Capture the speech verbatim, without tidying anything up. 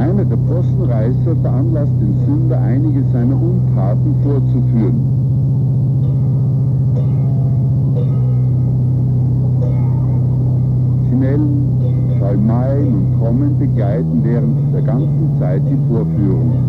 Einer der Possenreißer veranlasst den Sünder, einige seiner Untaten vorzuführen. Chimälen, Schalmeien und Trommeln begleiten während der ganzen Zeit die Vorführung.